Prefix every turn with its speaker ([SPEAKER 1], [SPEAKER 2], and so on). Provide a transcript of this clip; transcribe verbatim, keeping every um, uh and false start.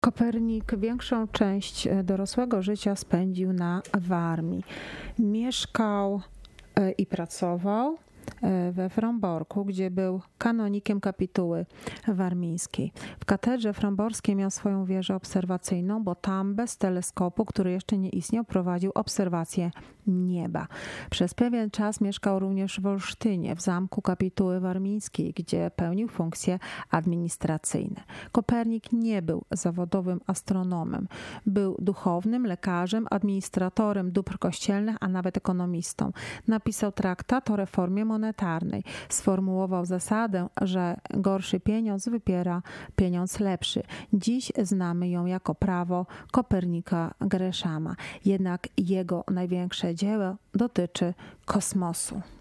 [SPEAKER 1] Kopernik większą część dorosłego życia spędził na Warmii. Mieszkał i pracował we Fromborku, gdzie był kanonikiem kapituły warmińskiej. W katedrze fromborskiej miał swoją wieżę obserwacyjną, bo tam bez teleskopu, który jeszcze nie istniał, prowadził obserwacje nieba. Przez pewien czas mieszkał również w Olsztynie, w zamku kapituły warmińskiej, gdzie pełnił funkcje administracyjne. Kopernik nie był zawodowym astronomem. Był duchownym, lekarzem, administratorem dóbr kościelnych, a nawet ekonomistą. Napisał traktat o reformie monetarnej. Sformułował zasadę, że gorszy pieniądz wypiera pieniądz lepszy. Dziś znamy ją jako prawo Kopernika Greshama. Jednak jego największe dzieło dotyczy kosmosu.